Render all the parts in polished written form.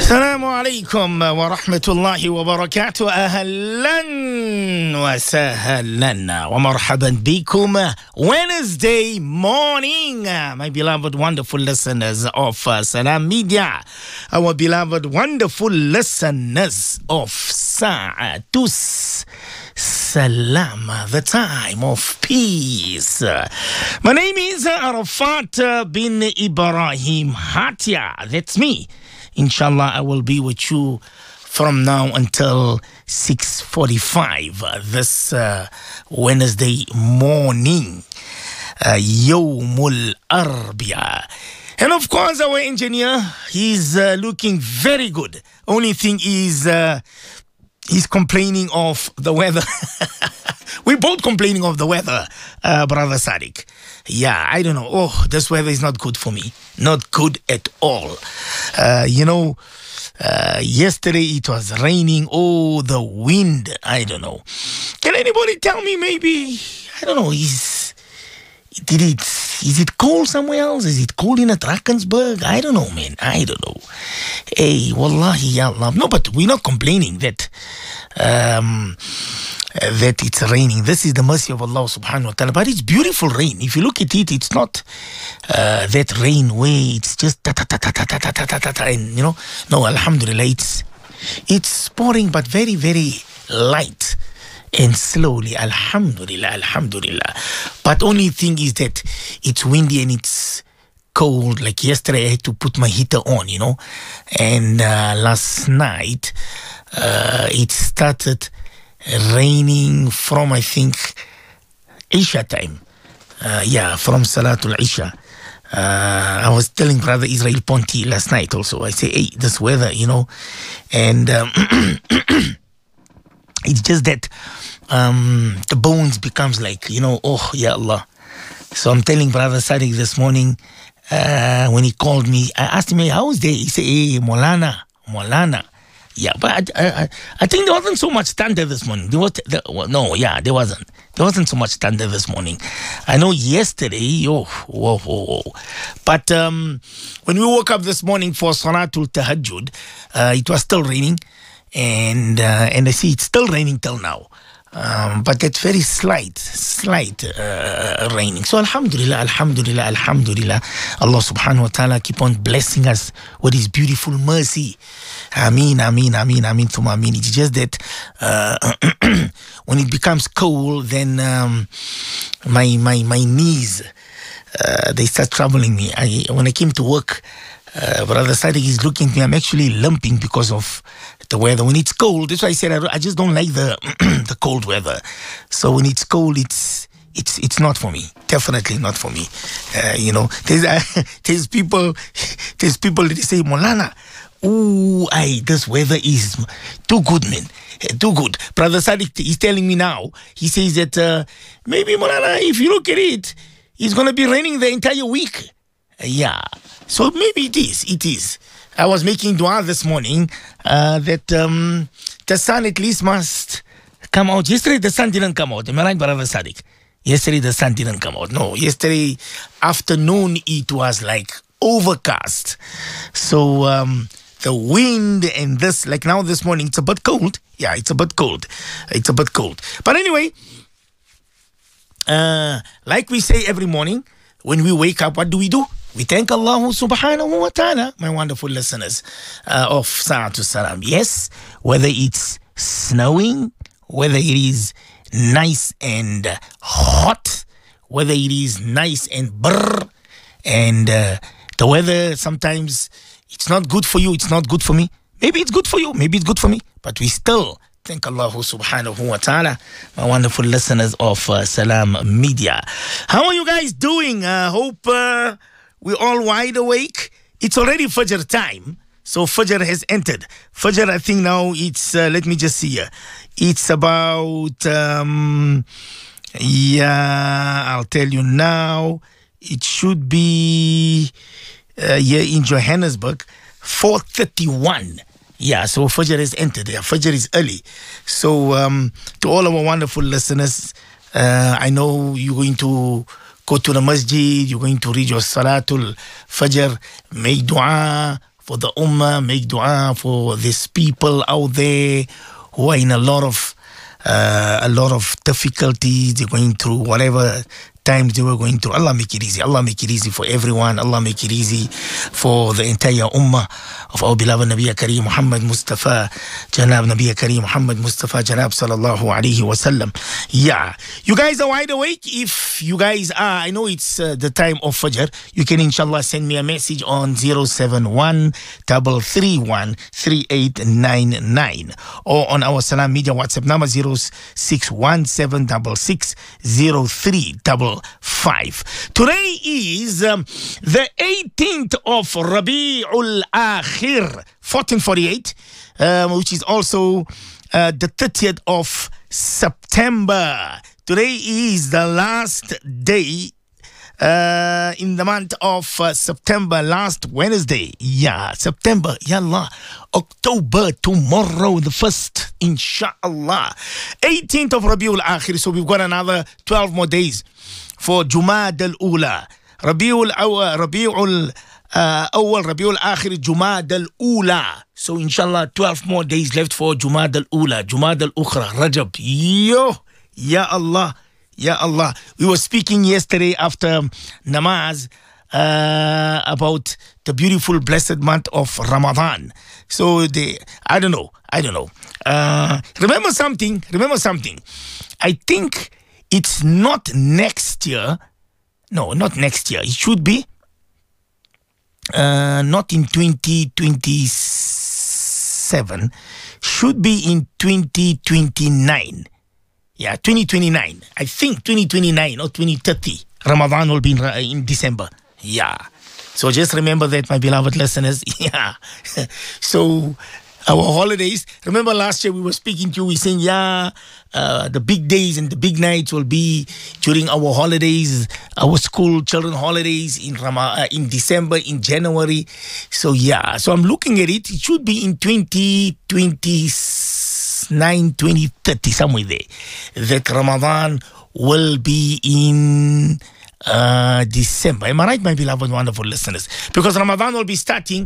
السلام عليكم ورحمة الله وبركاته. أهلا وسهلا ومرحبا بكم. Wednesday morning, my beloved wonderful listeners of Salam Media, our beloved wonderful listeners of Sa'atus Salam, the time of peace. My name is Arafat bin Ibrahim Hatia. That's me. Inshallah, I will be with you from now until 6:45 this Wednesday morning, Yawmul Arbi'a. And of course, our engineer, he's looking very good. Only thing is, he's complaining of the weather. We're both complaining of the weather, Brother Sadiq. Yeah, I don't know. Oh, this weather is not good for me. Not good at all. Yesterday it was raining. Oh, the wind. I don't know. Can anybody tell me maybe, I don't know, is it cold somewhere else? Is it cold in Drakensberg? I don't know, man. I don't know. Hey, wallahi, ya Allah. No, but we're not complaining that it's raining. This is the mercy of Allah subhanahu wa ta'ala. But it's beautiful rain. If you look at it, it's not that rain way. It's just ta-ta-ta-ta-ta-ta-ta-ta-ta. And, no, alhamdulillah, it's pouring, but very, very light and slowly. Alhamdulillah. But only thing is that it's windy and it's cold. Like yesterday, I had to put my heater on, And last night, it started raining from, I think, Isha time. From Salatul Isha. I was telling Brother Israel Ponti last night also. I say, hey, this weather, and it's just that the bones becomes like, oh, ya Allah. So I'm telling Brother Sadiq this morning, when he called me, I asked him, hey, how's day? He said, hey, Molana. Yeah, but I think there wasn't so much thunder this morning. There wasn't. There wasn't so thunder this morning. I know yesterday, But when we woke up this morning for Salatul Tahajjud, it was still raining. And I see it's still raining till now. But that's very slight raining. So alhamdulillah. Allah subhanahu wa ta'ala keep on blessing us with his beautiful mercy. Ameen. It's just that when it becomes cold, then my knees, they start troubling me. When I came to work, Brother Sadiq is looking at me. I'm actually limping because of the weather. When it's cold, that's why I said I just don't like the the cold weather. So when it's cold, it's not for me. Definitely not for me. There's people that say, Molana, this weather is too good, man. Too good. Brother Sadiq is telling me now. He says that maybe, Molana, if you look at it, it's going to be raining the entire week. Yeah. So maybe it is. I was making dua this morning that the sun at least must come out. Yesterday the sun didn't come out. Am I right, Brother Sadiq? Yesterday the sun didn't come out. No, yesterday afternoon it was like overcast. So the wind and this, like now this morning, it's a bit cold. Yeah, it's a bit cold. But anyway, like we say every morning, when we wake up, what do? We thank Allah subhanahu wa ta'ala, my wonderful listeners of Sa'atus Salam. Yes, whether it's snowing, whether it is nice and hot, whether it is nice and brr, and the weather sometimes it's not good for you, it's not good for me. Maybe it's good for you, maybe it's good for me, but we still thank Allah subhanahu wa ta'ala, my wonderful listeners of Salam Media. How are you guys doing? Hope we're all wide awake. It's already Fajr time. So Fajr has entered. Fajr, I think now it's, let me just see here. It's about, I'll tell you now. It should be here in Johannesburg, 4:31. Yeah, so Fajr has entered. Yeah, Fajr is early. So to all our wonderful listeners, I know you're going to go to the masjid, you're going to read your Salatul Fajr, make dua for the ummah, make dua for these people out there who are in a lot of difficulties. They're going through whatever times they were going through. Allah make it easy. Allah make it easy for everyone. Allah make it easy for the entire ummah of our beloved Nabi Kareem Muhammad Mustafa, Janab Nabi Kareem Muhammad Mustafa, Janab Sallallahu Alaihi Wasallam. Yeah, you guys are wide awake. If you guys are, I know it's the time of Fajr. You can inshallah send me a message on 071 331 3899 or on our Salam Media WhatsApp number 0617660355. Today is the 18th of Rabi'ul Akhir 1448, which is also the 30th of September. Today is the last day in the month of September, last Wednesday. Yeah, September, yallah. October, tomorrow, the 1st, inshallah. 18th of Rabiul Akhir. So we've got another 12 more days for Jumad al-Ula. Rabiul Awwal, Rabiul Akhir, Jumad al-Ula. So inshallah, 12 more days left for Jumad al-Ula, Jumad al-Ukhra, Rajab. Yo, ya Allah. Ya Allah. We were speaking yesterday after namaz about the beautiful blessed month of Ramadan. So I don't know. Remember something. I think it's not next year. No, not next year. It should be not in 2027. Should be in 2029. Yeah, 2029. I think 2029 or 2030. Ramadan will be in December. Yeah. So just remember that, my beloved listeners. Yeah. So our holidays. Remember last year we were speaking to you. We saying, the big days and the big nights will be during our holidays, our school children holidays in December, in January. So yeah. So I'm looking at it. It should be in 2030, somewhere there, that Ramadan will be in December. Am I right, my beloved, wonderful listeners? Because Ramadan will be starting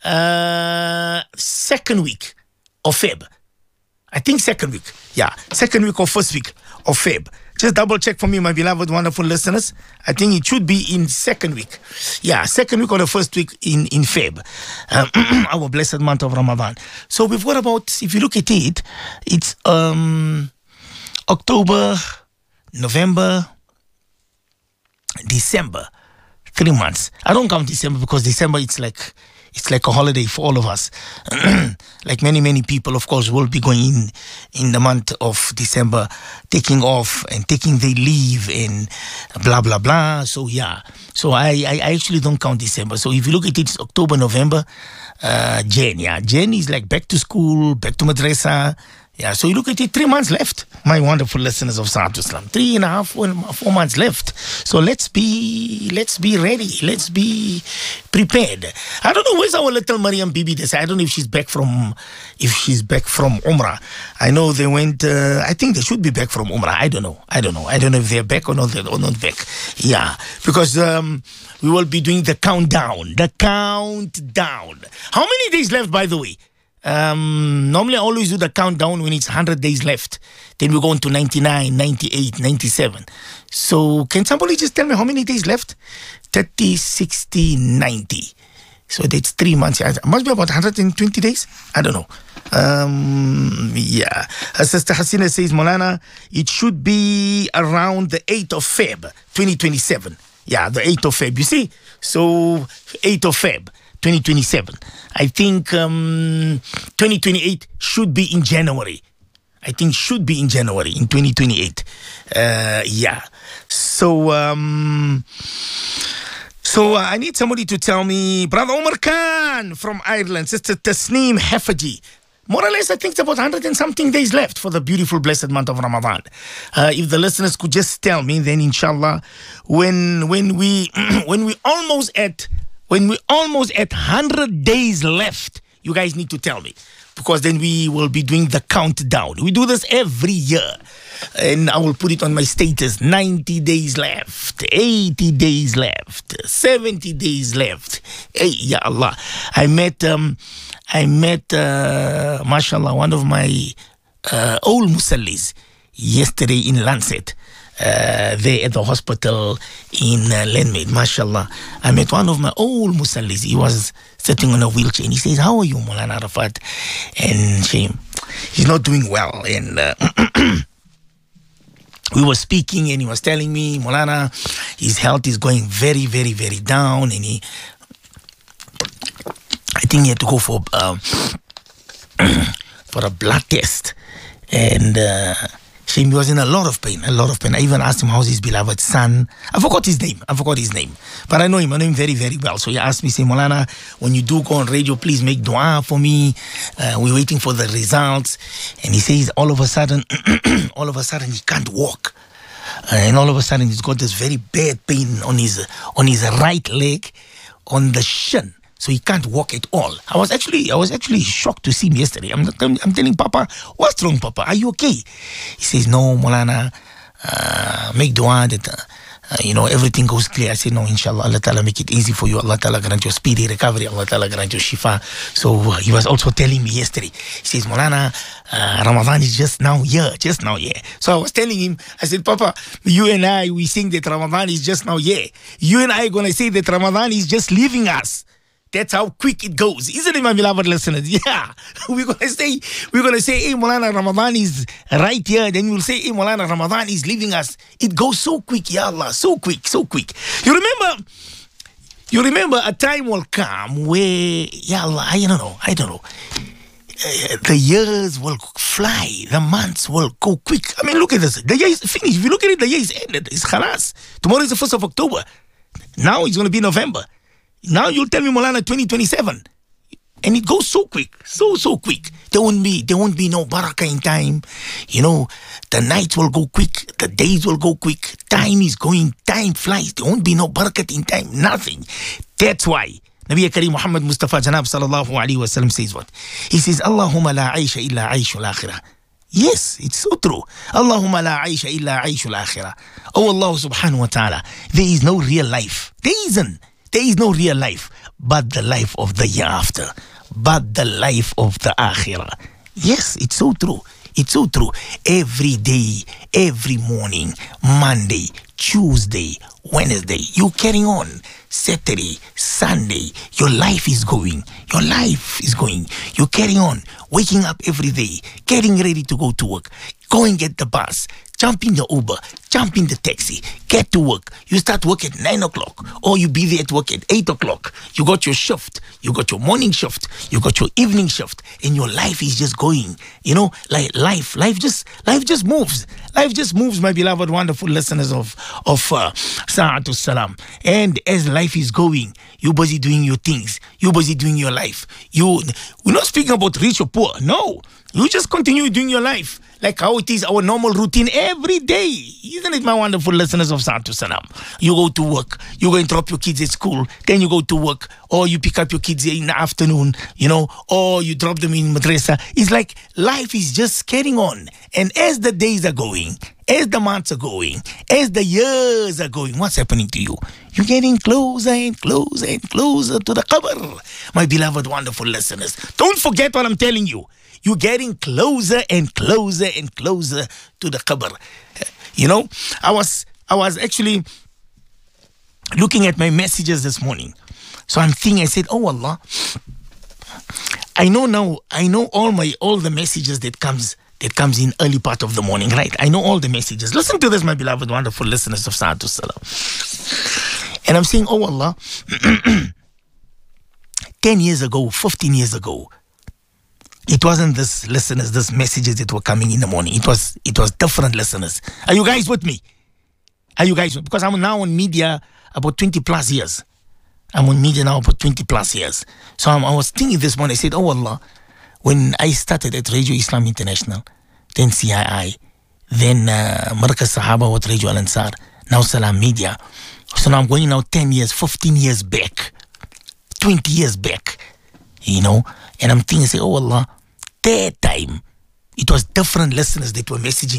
second week of Feb. I think second week. Yeah, second week or first week of Feb. Just double check for me, my beloved, wonderful listeners. I think it should be in second week. Yeah, second week or the first week in Feb. Our blessed month of Ramadan. So we've got about, if you look at it, it's October, November, December. 3 months. I don't count December because December it's like a holiday for all of us. Like many people, of course, will be going in the month of December, taking off and taking their leave and blah blah blah. So yeah, so I actually don't count December. So if you look at it, it's October, November, Jan. Yeah, Jan is like back to school, back to madrasa. Yeah, so you look at it, 3 months left, my wonderful listeners of Sa'at Islam. 3.5, 4 months left. So let's be ready. Let's be prepared. I don't know where's our little Mariam Bibi. I don't know if she's back from Umrah. I know they went. I think they should be back from Umrah. I don't know if they're back or not back. Yeah, because we will be doing the countdown. How many days left, by the way? Normally I always do the countdown when it's 100 days left. Then we go into 99, 98, 97. So can somebody just tell me how many days left? 30, 60, 90. So that's 3 months. It must be about 120 days. I don't know. Yeah. Sister Hasina says, Molana, it should be around the 8th of Feb, 2027. Yeah, the 8th of Feb. You see? So 8th of Feb. 2027. I think 2028 should be in January. I think should be in January in 2028. Yeah. So I need somebody to tell me, Brother Omar Khan from Ireland, Sister Tasneem Hafaji. More or less, I think it's about 100 and something days left for the beautiful blessed month of Ramadan. If the listeners could just tell me, then inshallah, when we almost at 100 days left, You guys need to tell me, because then we will be doing the countdown. We do this every year. And I will put it on my status. 90 days left, 80 days left, 70 days left. Hey, ya Allah. I met mashallah, one of my old musallis yesterday in Lancet. There at the hospital in Lenmead, mashallah. I met one of my old musallis. He was sitting on a wheelchair and he says, "How are you, Maulana Arafat?" And he's not doing well. And we were speaking and he was telling me, Maulana, his health is going very, very, very down. And I think he had to go for a blood test. And he was in a lot of pain. I even asked him, how's his beloved son? I forgot his name. But I know him very, very well. So he asked me, say, Maulana, when you do go on radio, please make dua for me. We're waiting for the results. And he says, all of a sudden, he can't walk. And all of a sudden, he's got this very bad pain on his right leg, on the shin. So he can't walk at all. I was actually shocked to see him yesterday. I'm telling Papa, what's wrong, Papa? Are you okay? He says, no, Maulana, make dua that, everything goes clear. I said, no, inshallah, Allah Ta'ala make it easy for you. Allah Ta'ala grant you speedy recovery. Allah Ta'ala grant you shifa. So he was also telling me yesterday. He says, Maulana, Ramadan is just now here. So I was telling him, I said, Papa, you and I, we think that Ramadan is just now here. You and I are going to say that Ramadan is just leaving us. That's how quick it goes, isn't it, my beloved listeners? Yeah, we're gonna say, hey, Maulana, Ramadan is right here. Then we'll say, hey, Maulana, Ramadan is leaving us. It goes so quick, ya Allah, so quick. You remember a time will come where, ya Allah, I don't know. The years will fly, the months will go quick. I mean, look at this. The year is finished. If you look at it, the year is ended. It's khalas. Tomorrow is the 1st of October. Now it's going to be November. Now you'll tell me, Maulana, 2027. And it goes so quick, so quick. There won't be no barakah in time. The nights will go quick, the days will go quick. Time flies. There won't be no barakah in time, nothing. That's why Nabi Kareem Muhammad Mustafa Janab sallallahu alaihi wasallam says what? He says, Allahumma la aisha illa aishul akhirah. Yes, it's so true. Allahumma la aisha illa aishul akhirah. Oh Allah subhanahu wa ta'ala, there is no real life. There is no real life but the life of the year after, but the life of the akhirah. Yes, it's so true. Every day, every morning, Monday, Tuesday, Wednesday, you carrying on. Saturday, Sunday, your life is going. You carrying on, waking up every day, getting ready to go to work, going get the bus, jump in the Uber, jump in the taxi, get to work. You start work at 9 o'clock, or you be there at work at 8 o'clock. You got your shift, you got your morning shift, you got your evening shift, and your life is just going. Like life just moves. Life just moves, my beloved, wonderful listeners of Sa'atul Salam. And as life is going, you're busy doing your things. You're busy doing your life. We're not speaking about rich or poor. No. You just continue doing your life like how it is our normal routine every day. Isn't it, my wonderful listeners of Sa'atul Salam? You go to work, you go and drop your kids at school, then you go to work, or you pick up your kids in the afternoon, or you drop them in madrasa. It's like life is just carrying on. And as the days are going, as the months are going, as the years are going, what's happening to you? You're getting closer and closer and closer to the qabr. My beloved, wonderful listeners, don't forget what I'm telling you. You're getting closer and closer and closer to the qabr. I was actually looking at my messages this morning. So I'm thinking, I said, oh Allah, I know all the messages that comes in early part of the morning, right? I know all the messages. Listen to this, my beloved, wonderful listeners of Sa'atul Salam. And I'm saying, oh Allah, 10 years ago, 15 years ago, it wasn't this messages that were coming in the morning. It was different listeners. Are you guys with me? Because I'm now on media about 20 plus years. I'm on media now about 20 plus years. So I was thinking this morning, I said, oh Allah, when I started at Radio Islam International, then CII, then Markaz Sahaba with Radio Al Ansar, now Salam Media. So now I'm going now 10 years, 15 years back, 20 years back. you know. And I'm thinking, say, oh Allah, that time, it was different listeners that were messaging